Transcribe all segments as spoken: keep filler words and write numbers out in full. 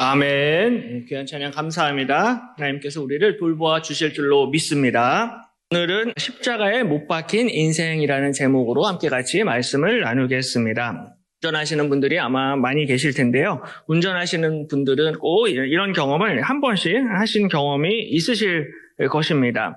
아멘. 귀한 찬양 감사합니다. 하나님께서 우리를 돌보아 주실 줄로 믿습니다. 오늘은 십자가에 못 박힌 인생이라는 제목으로 함께 같이 말씀을 나누겠습니다. 운전하시는 분들이 아마 많이 계실 텐데요. 운전하시는 분들은 꼭 이런 경험을 한 번씩 하신 경험이 있으실 것입니다.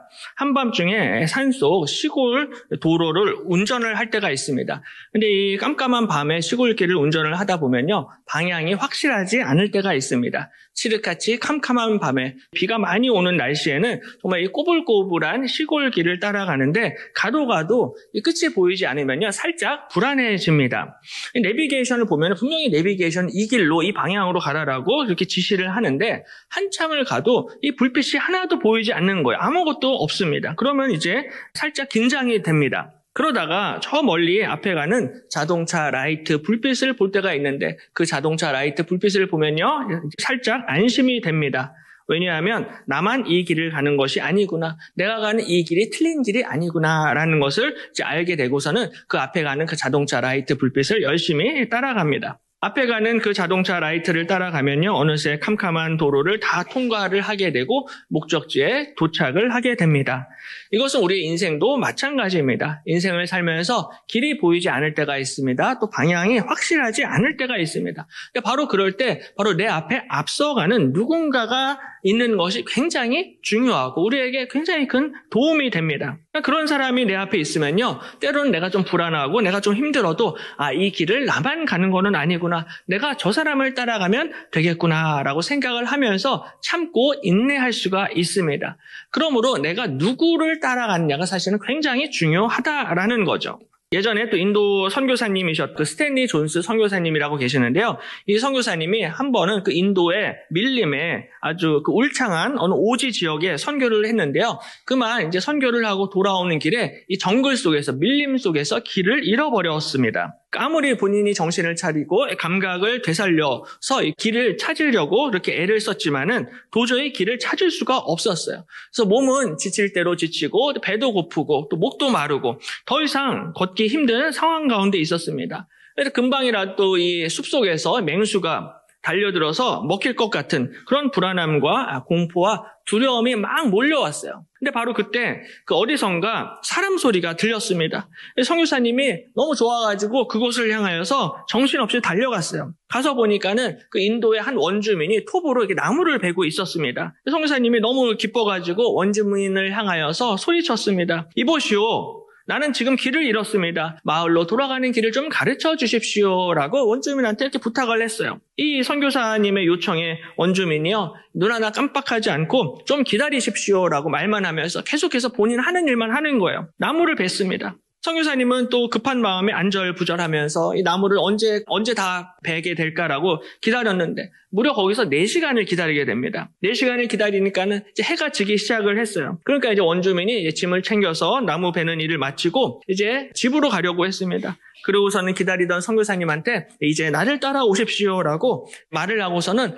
한밤중에 산속 시골 도로를 운전을 할 때가 있습니다. 근데 이 깜깜한 밤에 시골길을 운전을 하다 보면요, 방향이 확실하지 않을 때가 있습니다. 칠흑같이 캄캄한 밤에 비가 많이 오는 날씨에는 정말 이 꼬불꼬불한 시골길을 따라가는데 가도 가도 이 끝이 보이지 않으면요, 살짝 불안해집니다. 이 내비게이션을 보면 분명히 내비게이션 이 길로 이 방향으로 가라라고 이렇게 지시를 하는데 한참을 가도 이 불빛이 하나도 보이지 않는 거예요. 아무것도 없습니다. 그러면 이제 살짝 긴장이 됩니다. 그러다가 저 멀리 앞에 가는 자동차 라이트 불빛을 볼 때가 있는데 그 자동차 라이트 불빛을 보면요, 살짝 안심이 됩니다. 왜냐하면 나만 이 길을 가는 것이 아니구나, 내가 가는 이 길이 틀린 길이 아니구나라는 것을 이제 알게 되고서는 그 앞에 가는 그 자동차 라이트 불빛을 열심히 따라갑니다. 앞에 가는 그 자동차 라이트를 따라가면요, 어느새 캄캄한 도로를 다 통과를 하게 되고 목적지에 도착을 하게 됩니다. 이것은 우리 인생도 마찬가지입니다. 인생을 살면서 길이 보이지 않을 때가 있습니다. 또 방향이 확실하지 않을 때가 있습니다. 바로 그럴 때 바로 내 앞에 앞서가는 누군가가 있는 것이 굉장히 중요하고 우리에게 굉장히 큰 도움이 됩니다. 그런 사람이 내 앞에 있으면요, 때로는 내가 좀 불안하고 내가 좀 힘들어도 아, 이 길을 나만 가는 거는 아니구나, 내가 저 사람을 따라가면 되겠구나라고 생각을 하면서 참고 인내할 수가 있습니다. 그러므로 내가 누구를 따라갔냐가 사실은 굉장히 중요하다라는 거죠. 예전에 또 인도 선교사님이셨던 스탠리 존스 선교사님이라고 계시는데요. 이 선교사님이 한 번은 그 인도의 밀림에 아주 그 울창한 어느 오지 지역에 선교를 했는데요. 그만 이제 선교를 하고 돌아오는 길에 이 정글 속에서, 밀림 속에서 길을 잃어버렸습니다. 아무리 본인이 정신을 차리고 감각을 되살려서 이 길을 찾으려고 이렇게 애를 썼지만은 도저히 길을 찾을 수가 없었어요. 그래서 몸은 지칠 대로 지치고 배도 고프고 또 목도 마르고 더 이상 걷기 힘든 상황 가운데 있었습니다. 그래서 금방이라도 이 숲속에서 맹수가 달려들어서 먹힐 것 같은 그런 불안함과 공포와 두려움이 막 몰려왔어요. 근데 바로 그때 그 어디선가 사람 소리가 들렸습니다. 선교사님이 너무 좋아가지고 그곳을 향하여서 정신없이 달려갔어요. 가서 보니까는 그 인도의 한 원주민이 톱으로 이렇게 나무를 베고 있었습니다. 선교사님이 너무 기뻐가지고 원주민을 향하여서 소리쳤습니다. 이보시오, 나는 지금 길을 잃었습니다. 마을로 돌아가는 길을 좀 가르쳐 주십시오라고 원주민한테 이렇게 부탁을 했어요. 이 선교사님의 요청에 원주민이요, 눈 하나 깜빡하지 않고 좀 기다리십시오라고 말만 하면서 계속해서 본인 하는 일만 하는 거예요. 나무를 뱄습니다. 선교사님은 또 급한 마음에 안절부절하면서 이 나무를 언제 언제 다 베게 될까라고 기다렸는데 무려 거기서 네 시간을 기다리게 됩니다. 네 시간을 기다리니까는 이제 해가 지기 시작을 했어요. 그러니까 이제 원주민이 이제 짐을 챙겨서 나무 베는 일을 마치고 이제 집으로 가려고 했습니다. 그러고서는 기다리던 선교사님한테 이제 나를 따라오십시오라고 말을 하고서는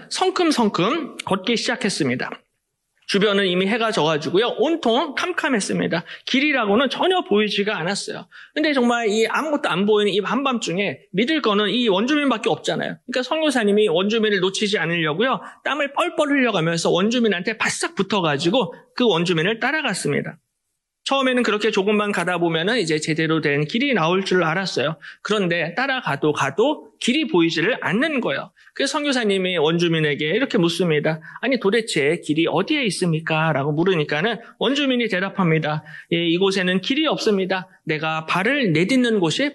성큼성큼 걷기 시작했습니다. 주변은 이미 해가 져가지고요, 온통 캄캄했습니다. 길이라고는 전혀 보이지가 않았어요. 근데 정말 이 아무것도 안 보이는 이 한밤중에 믿을 거는 이 원주민밖에 없잖아요. 그러니까 선교사님이 원주민을 놓치지 않으려고요, 땀을 뻘뻘 흘려가면서 원주민한테 바싹 붙어가지고 그 원주민을 따라갔습니다. 처음에는 그렇게 조금만 가다 보면은 이제 제대로 된 길이 나올 줄 알았어요. 그런데 따라가도 가도 길이 보이지를 않는 거예요. 그래서 선교사님이 원주민에게 이렇게 묻습니다. 아니 도대체 길이 어디에 있습니까? 라고 물으니까는 원주민이 대답합니다. 예, 이곳에는 길이 없습니다. 내가 발을 내딛는 곳이